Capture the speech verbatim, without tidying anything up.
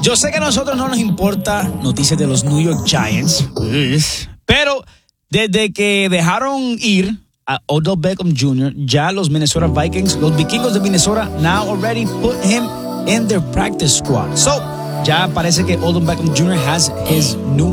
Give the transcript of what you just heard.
Yo sé que a nosotros no nos importa noticias de los New York Giants, pero desde que dejaron ir a Odell Beckham junior, ya los Minnesota Vikings, los vikingos de Minnesota, now already put him in their practice squad. So, ya parece que Odell Beckham junior has his new